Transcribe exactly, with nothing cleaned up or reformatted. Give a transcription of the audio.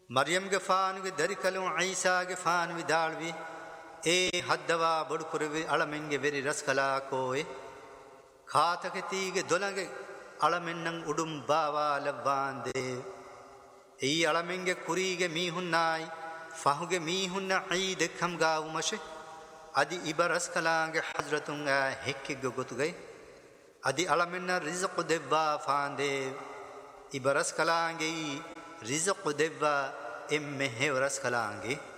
ಮರಿಯಂಗೆ ಫಾನ್ಗೆ ದರಿಕಲು ಐಸಾಗೆ phone ವಿದಾಳ್ವಿ ಏ ಹದ್ದವಾ ಬಡುಕುರುವಿ ಅಳಮೆಂಗೆ berry ರಸ್ಕಲಾ ಕೋಯೆ ಖಾತಕೆ ತೀಗೆ ದೊಲಗೆ ಅಳಮೆನ್ನಂ ಉಡುಂ ಬಾವಾ ಲವ್ವಾಂದೆ ಈ ಅಳಮೆಂಗೆ ಕುರಿಗೆ ಮೀಹುನ್ನಾಯಿ ಫಹುಗೆ ಮೀಹುನ್ನ ಐ ದೆಕ್ಕಂ ಗಾವು ಮಶೆ ಅದಿ ಇಬ ರಸ್ಕಲಾಂಗೆ ಹಜ್ರತುಂಗ ಹೆಕ್ಕಿಗೆ ಗೊತ್ತುಗೈ ಅದಿ ಅಳಮೆನ್ನ ರಿಜಕು ದೆವ್ವಾ ಫಾಂದೆ ಇಬ ರಸ್ಕಲಾಂಗೆ ಈ ರಿಜಕು ದೆವ್ವಾ ಎಮ್ಮೆ ಹೆವ ರಸ್ಕಲಾಂಗೆ